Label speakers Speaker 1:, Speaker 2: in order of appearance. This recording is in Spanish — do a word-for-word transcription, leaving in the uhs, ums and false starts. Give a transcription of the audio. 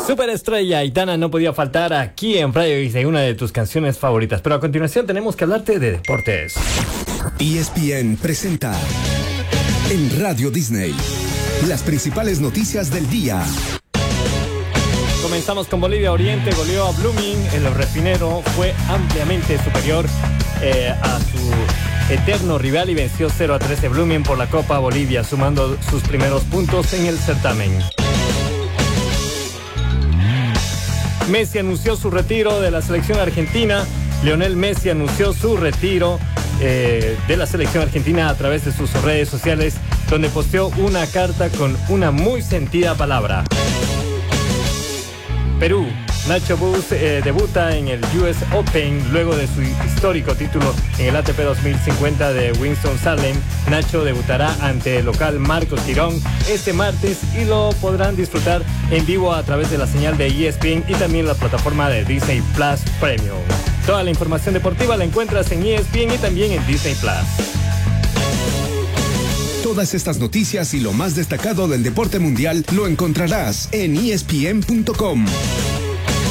Speaker 1: Superestrella Aitana no podía faltar aquí en Radio Disney, una de tus canciones favoritas. Pero a continuación tenemos que hablarte de deportes.
Speaker 2: E S P N presenta en Radio Disney las principales noticias del día.
Speaker 1: Comenzamos con Bolivia Oriente, goleó a Blooming. El refinero fue ampliamente superior eh, a su eterno rival y venció cero a trece Blooming por la Copa Bolivia, sumando sus primeros puntos en el certamen. Messi anunció su retiro de la selección argentina. Lionel Messi anunció su retiro eh, de la selección argentina a través de sus redes sociales, donde posteó una carta con una muy sentida palabra. Perú. Nacho Bus eh, debuta en el U S Open luego de su histórico título en el A T P dos mil cincuenta de Winston-Salem. Nacho debutará ante el local Marcos Girón este martes y lo podrán disfrutar en vivo a través de la señal de E S P N y también la plataforma de Disney Plus Premium. Toda la información deportiva la encuentras en E S P N y también en Disney Plus.
Speaker 2: Todas estas noticias y lo más destacado del deporte mundial lo encontrarás en E S P N punto com.